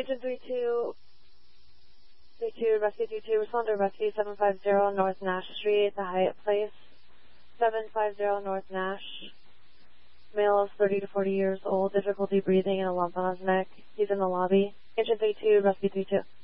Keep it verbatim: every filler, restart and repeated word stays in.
Agent three two, three two, Rescue three two, respond to Rescue seven five zero North Nash Street, the Hyatt Place. seven five zero North Nash. Male is thirty to forty years old, difficulty breathing and a lump on his neck. He's in the lobby. Agent three two, Rescue three two.